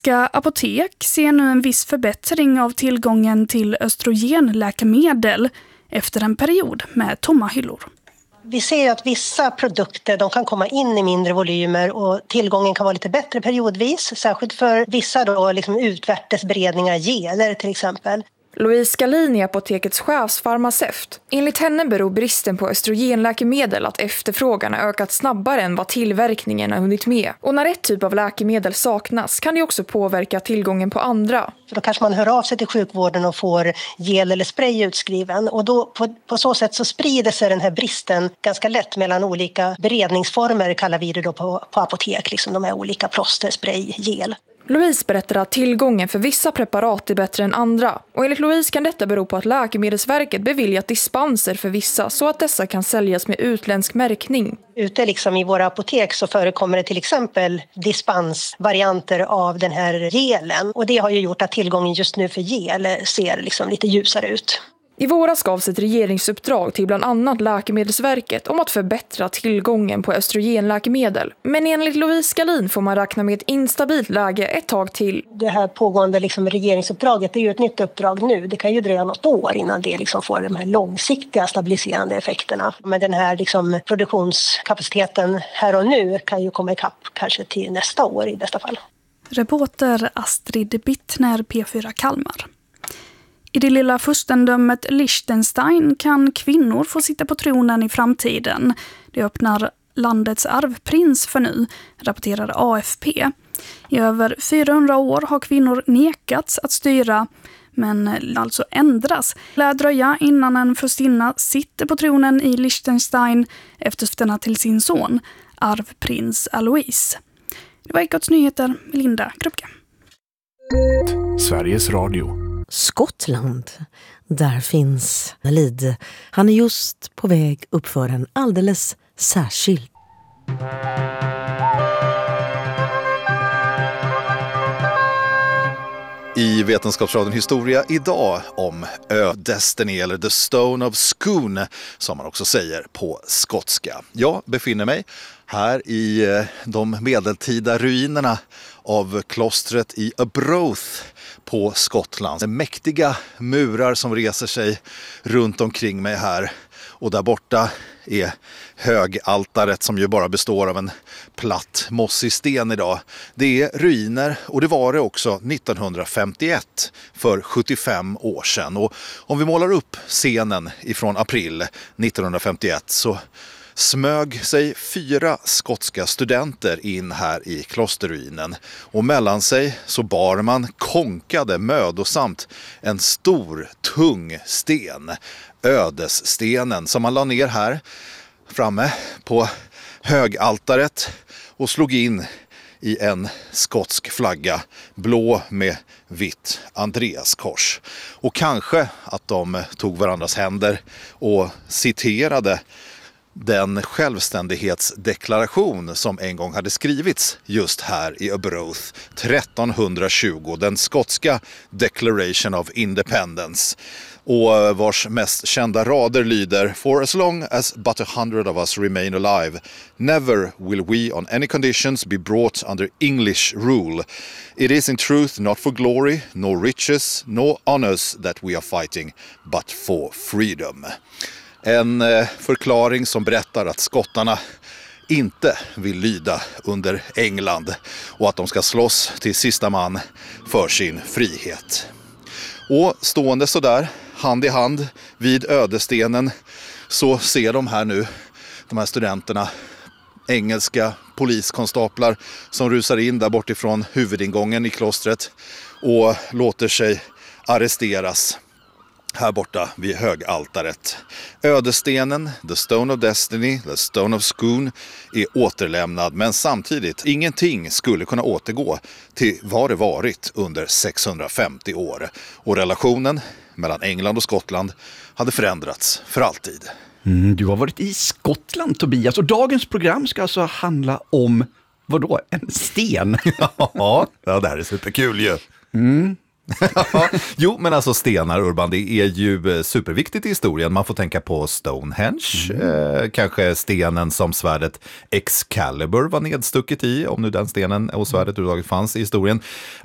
Apotek ser nu en viss förbättring av tillgången till östrogenläkemedel efter en period med tomma hyllor. Vi ser att vissa produkter de kan komma in i mindre volymer och tillgången kan vara lite bättre periodvis. Särskilt för vissa då, liksom utvärtesberedningar, geler till exempel. Louise Skalin är apotekets chefsfarmaceut. Enligt henne beror bristen på östrogenläkemedel att efterfrågan har ökat snabbare än vad tillverkningen har hunnit med. Och när ett typ av läkemedel saknas kan det också påverka tillgången på andra. För då kanske man hör av sig till sjukvården och får gel eller spray utskriven. Och då, på så sätt så sprider sig den här bristen ganska lätt mellan olika beredningsformer, kallar vi det då på apotek. Liksom de här olika plåster, spray, gel. Louise berättar att tillgången för vissa preparat är bättre än andra. Och enligt Louise kan detta bero på att Läkemedelsverket beviljat dispenser för vissa så att dessa kan säljas med utländsk märkning. Ute liksom i våra apotek så förekommer det till exempel dispensvarianter av den här gelen. Och det har ju gjort att tillgången just nu för gel ser liksom lite ljusare ut. I våras gavs ett regeringsuppdrag till bland annat Läkemedelsverket om att förbättra tillgången på östrogenläkemedel. Men enligt Louise Skalin får man räkna med ett instabilt läge ett tag till. Det här pågående liksom regeringsuppdraget är ju ett nytt uppdrag nu. Det kan ju dröja något år innan det liksom får de här långsiktiga stabiliserande effekterna. Men den här liksom produktionskapaciteten här och nu kan ju komma ikapp kanske till nästa år i bästa fall. Reporter Astrid Bittner, P4 Kalmar. I det lilla furstendömet Liechtenstein kan kvinnor få sitta på tronen i framtiden. Det öppnar landets arvprins för nu, rapporterar AFP. I över 400 år har kvinnor nekats att styra, men alltså ändras. Det lär dröja innan en furstinna sitter på tronen i Liechtenstein efterföljande till sin son, arvprins Alois. Det var Ekots nyheter med Linda Krupke. Sveriges Radio. Skottland, där finns Lid. Han är just på väg upp för en alldeles särskild. I Vetenskapsradion Historia idag om Destiny eller The Stone of Scone som man också säger på skotska. Jag befinner mig här i de medeltida ruinerna av klostret i Arbroath på Skottland. Mäktiga murar som reser sig runt omkring mig här. Och där borta är högaltaret som ju bara består av en platt mossig sten idag. Det är ruiner och det var det också 1951 för 75 år sedan. Och om vi målar upp scenen ifrån april 1951 så smög sig 4 skotska studenter in här i klosterruinen och mellan sig så bar man konkade mödosamt en stor, tung sten, ödesstenen som man la ner här framme på högaltaret och slog in i en skotsk flagga, blå med vitt Andreaskors. Och kanske att de tog varandras händer och citerade den självständighetsdeklaration som en gång hade skrivits just här i Arbroath 1320, den skotska Declaration of Independence, och vars mest kända rader lyder: For as long as but 100 of us remain alive, never will we on any conditions be brought under English rule. It is in truth not for glory, nor riches, nor honors that we are fighting, but for freedom. En förklaring som berättar att skottarna inte vill lyda under England och att de ska slåss till sista man för sin frihet. Och stående så där, hand i hand vid ödestenen, så ser de här nu, de här studenterna, engelska poliskonstaplar som rusar in där bortifrån huvudingången i klostret och låter sig arresteras här borta vid högaltaret. Ödestenen, The Stone of Destiny, The Stone of Scone, är återlämnad, men samtidigt ingenting skulle kunna återgå till vad det varit under 650 år. Och relationen mellan England och Skottland hade förändrats för alltid. Du har varit i Skottland, Tobias, och dagens program ska alltså handla om, vadå, en sten? Ja, det här är superkul ju. Jo, men alltså stenar, Urban, det är ju superviktigt i historien. Man får tänka på Stonehenge, kanske stenen som svärdet Excalibur var nedstucket i, om nu den stenen och svärdet överhuvudtaget fanns i historien.